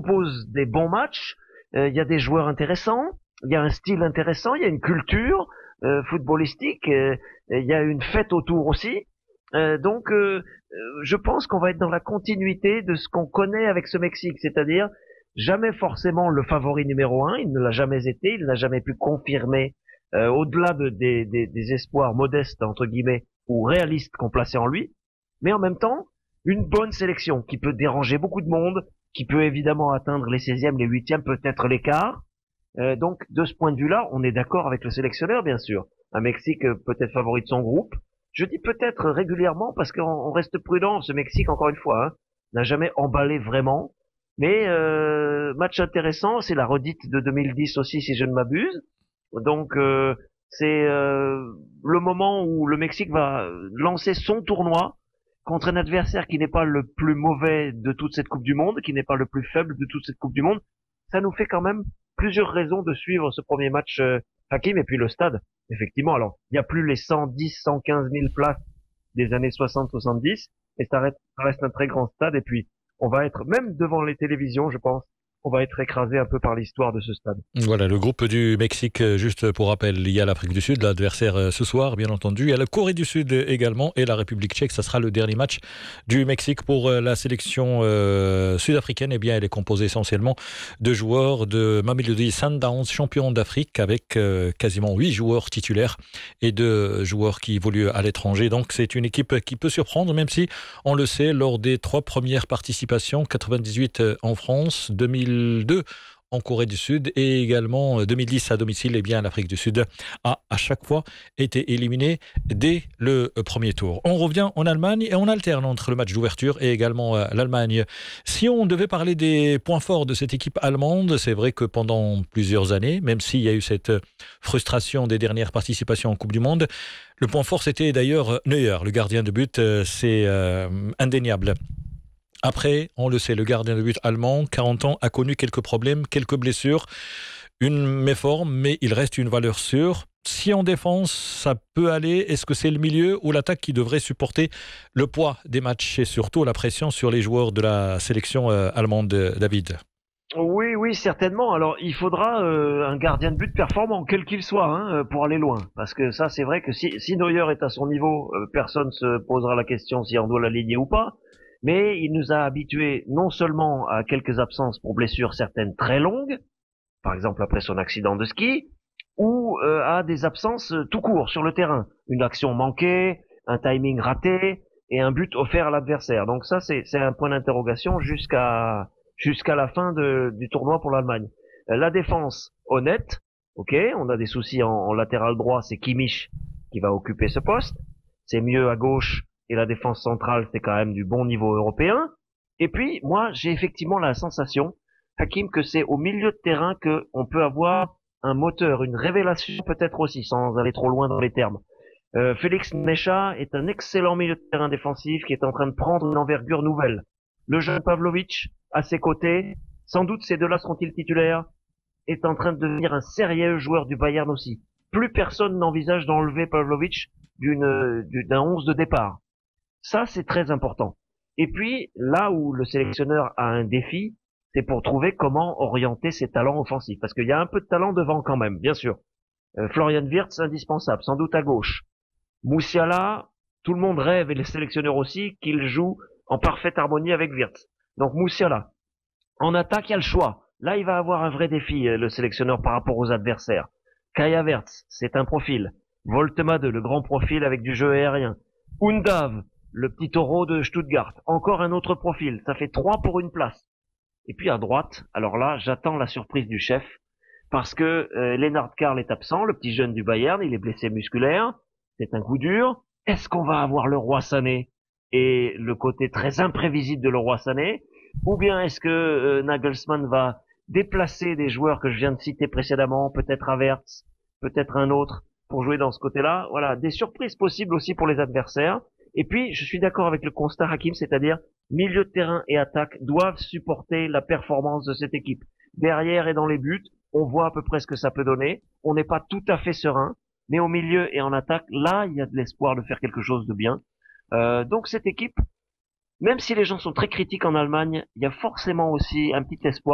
propose des bons matchs, il y a des joueurs intéressants, il y a un style intéressant, il y a une culture footballistique, il y a une fête autour aussi. Donc, je pense qu'on va être dans la continuité de ce qu'on connaît avec ce Mexique, c'est-à-dire jamais forcément le favori numéro un, il ne l'a jamais été, il n'a jamais pu confirmer au-delà des espoirs modestes entre guillemets ou réalistes qu'on plaçait en lui, mais en même temps une bonne sélection qui peut déranger beaucoup de monde, qui peut évidemment atteindre les 16e, les 8e, peut-être les quarts. Donc de ce point de vue-là, on est d'accord avec le sélectionneur, bien sûr. Un Mexique peut-être favori de son groupe. Je dis peut-être régulièrement parce qu'on reste prudent. Ce Mexique, encore une fois, n'a jamais emballé vraiment. Mais match intéressant, c'est la redite de 2010 aussi, si je ne m'abuse. Donc c'est le moment où le Mexique va lancer son tournoi contre un adversaire qui n'est pas le plus mauvais de toute cette Coupe du Monde, qui n'est pas le plus faible de toute cette Coupe du Monde. Ça nous fait quand même plusieurs raisons de suivre ce premier match, Hakim, et puis le stade. Effectivement, alors, il n'y a plus les 110, 115 000 places des années 60-70, et ça reste un très grand stade, et puis on va être, même devant les télévisions, je pense, on va être écrasé un peu par l'histoire de ce stade. Voilà, le groupe du Mexique, juste pour rappel, il y a l'Afrique du Sud, l'adversaire ce soir, bien entendu. Il y a la Corée du Sud également et la République tchèque. Ça sera le dernier match du Mexique pour la sélection sud-africaine. Eh bien, elle est composée essentiellement de joueurs de Mamelodi Sundowns, champion d'Afrique, avec quasiment 8 joueurs titulaires et 2 joueurs qui évoluent à l'étranger. Donc, c'est une équipe qui peut surprendre, même si, on le sait, lors des 3 premières participations, 98 en France, 2002 en Corée du Sud et également 2010 à domicile, eh bien l'Afrique du Sud a à chaque fois été éliminée dès le premier tour. On revient en Allemagne et on alterne entre le match d'ouverture et également l'Allemagne. Si on devait parler des points forts de cette équipe allemande, c'est vrai que pendant plusieurs années, même s'il y a eu cette frustration des dernières participations en Coupe du Monde, le point fort c'était d'ailleurs Neuer, le gardien de but, c'est indéniable. Après, on le sait, le gardien de but allemand, 40 ans, a connu quelques problèmes, quelques blessures, une méforme, mais il reste une valeur sûre. Si en défense, ça peut aller, est-ce que c'est le milieu ou l'attaque qui devrait supporter le poids des matchs et surtout la pression sur les joueurs de la sélection allemande, David ? Oui, certainement. Alors, il faudra un gardien de but performant, quel qu'il soit, pour aller loin. Parce que ça, c'est vrai que si Neuer est à son niveau, personne se posera la question si on doit l'aligner ou pas. Mais il nous a habitués non seulement à quelques absences pour blessures certaines très longues, par exemple après son accident de ski, ou à des absences tout court sur le terrain. Une action manquée, un timing raté et un but offert à l'adversaire. Donc ça, c'est un point d'interrogation jusqu'à la fin du tournoi pour l'Allemagne. La défense, honnête, ok, on a des soucis en latéral droit, c'est Kimmich qui va occuper ce poste. C'est mieux à gauche. Et la défense centrale, c'est quand même du bon niveau européen. Et puis, moi, j'ai effectivement la sensation, Hakim, que c'est au milieu de terrain que on peut avoir un moteur, une révélation peut-être aussi, sans aller trop loin dans les termes. Félix Necha est un excellent milieu de terrain défensif qui est en train de prendre une envergure nouvelle. Le jeune Pavlovic, à ses côtés, sans doute ces deux-là seront-ils titulaires, est en train de devenir un sérieux joueur du Bayern aussi. Plus personne n'envisage d'enlever Pavlovic d'un 11 de départ. Ça, c'est très important. Et puis, là où le sélectionneur a un défi, c'est pour trouver comment orienter ses talents offensifs. Parce qu'il y a un peu de talent devant quand même, bien sûr. Florian Wirtz, indispensable, sans doute à gauche. Musiala, tout le monde rêve, et les sélectionneurs aussi, qu'il joue en parfaite harmonie avec Wirtz. Donc Musiala. En attaque, il y a le choix. Là, il va avoir un vrai défi, le sélectionneur, par rapport aux adversaires. Kai Havertz, c'est un profil. Voltemade, le grand profil avec du jeu aérien. Undav, le petit taureau de Stuttgart. Encore un autre profil. Ça fait 3 pour une place. Et puis à droite, alors là, j'attends la surprise du chef. Parce que Lennart Karl est absent, le petit jeune du Bayern, il est blessé musculaire. C'est un coup dur. Est-ce qu'on va avoir le roi Sané et le côté très imprévisible de le roi Sané? Ou bien est-ce que Nagelsmann va déplacer des joueurs que je viens de citer précédemment, peut-être Havertz, peut-être un autre, pour jouer dans ce côté-là? Voilà, des surprises possibles aussi pour les adversaires. Et puis, je suis d'accord avec le constat, Hakim, c'est-à-dire milieu de terrain et attaque doivent supporter la performance de cette équipe. Derrière et dans les buts, on voit à peu près ce que ça peut donner. On n'est pas tout à fait serein, mais au milieu et en attaque, là, il y a de l'espoir de faire quelque chose de bien. Donc cette équipe, même si les gens sont très critiques en Allemagne, il y a forcément aussi un petit espoir.